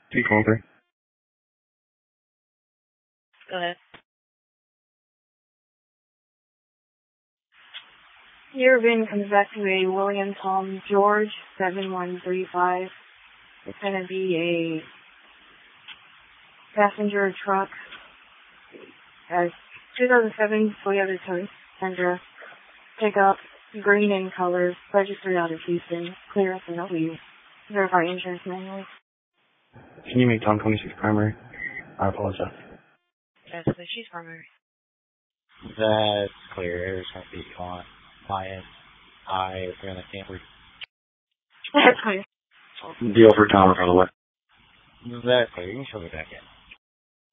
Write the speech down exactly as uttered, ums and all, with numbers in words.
Two one three. Go ahead. Irvin comes back to a William Tom George seven one three five. It's going to be a passenger truck. Has two thousand seven Toyota Tundra pickup, green in color, registered out of Houston, clear up and W. Verify insurance manually. Can you make Tom twenty-six primary? I apologize. That's the she's primary. That's clear. There's going to be on my end. I ran the camper. That's clear. Deal for Tom, by the way. That's clear. You can show me back in.